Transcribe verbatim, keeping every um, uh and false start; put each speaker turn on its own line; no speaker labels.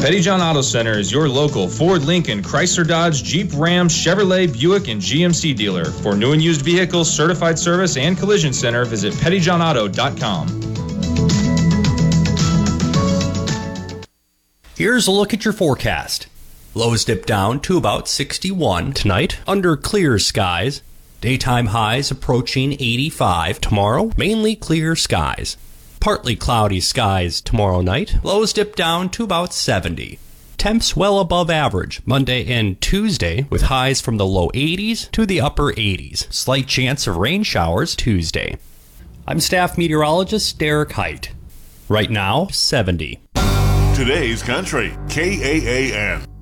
Pettyjohn Auto Center is your local Ford, Lincoln, Chrysler, Dodge, Jeep, Ram, Chevrolet, Buick, and G M C dealer. For new and used vehicles, certified service, and collision center, visit pettyjohn auto dot com.
Here's a look at your forecast. Lows dip down to about sixty-one tonight under clear skies. Daytime highs approaching eighty-five tomorrow, mainly clear skies. Partly cloudy skies tomorrow night. Lows dip down to about seventy. Temps well above average Monday and Tuesday with highs from the low eighties to the upper eighties. Slight chance of rain showers Tuesday. I'm staff meteorologist Derek Height. Right now, seventy.
Today's Country, K A A N.